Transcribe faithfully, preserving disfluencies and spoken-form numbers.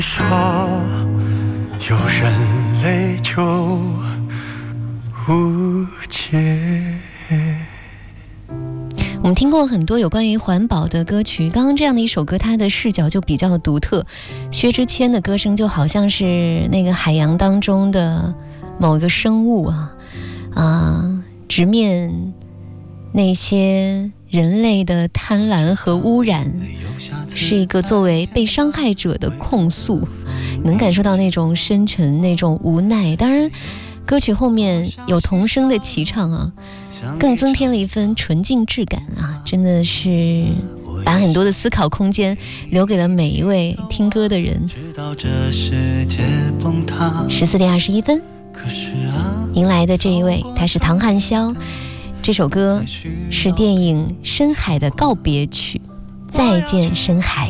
说有人类就无解。 我们听过很多有关于环保的歌曲，刚刚这样的一首歌，它的视角就比较独特。薛之谦的歌声就好像是那个海洋当中的某一个生物啊啊，直面那些人类的贪婪和污染，是一个作为被伤害者的控诉，能感受到那种深沉、那种无奈。当然歌曲后面有童声的齐唱啊，更增添了一份纯净质感啊，真的是把很多的思考空间留给了每一位听歌的人。十四点二十一分，迎来的这一位，他是唐汉霄。这首歌是电影《深海》的告别曲，再见深海。